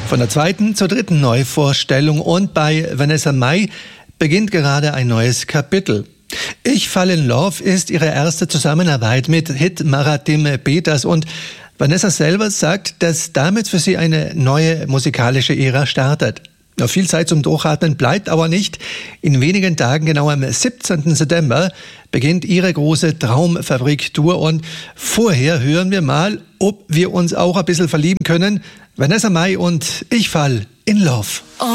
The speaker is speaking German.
Von der zweiten zur dritten Neuvorstellung und bei Vanessa Mai beginnt gerade ein neues Kapitel. Ich Fall in Love ist ihre erste Zusammenarbeit mit Hit-Marat dem Peters und Vanessa selber sagt, dass damit für sie eine neue musikalische Ära startet. Noch viel Zeit zum Durchatmen bleibt aber nicht. In wenigen Tagen, genau am 17. September, beginnt ihre große Traumfabrik-Tour und vorher hören wir mal, ob wir uns auch ein bisschen verlieben können. Vanessa Mai und Ich Fall in Love.